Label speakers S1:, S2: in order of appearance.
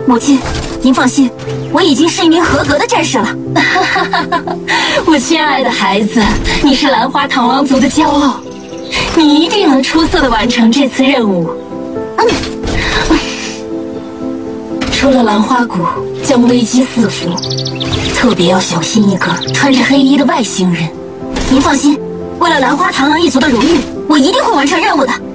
S1: 母亲，您放心，我已经是一名合格的战士了。
S2: 我亲爱的孩子，你是兰花堂王族的骄傲，你一定能出色的完成这次任务。出了兰花谷将危机四伏，特别要小心一个穿着黑衣的外星人。
S1: 您放心，为了兰花螳螂一族的荣誉，我一定会完成任务的。